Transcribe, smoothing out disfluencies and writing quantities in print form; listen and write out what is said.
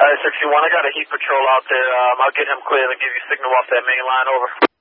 61, I got a heat patrol out there. I'll get him clear and give you signal off that main line, over.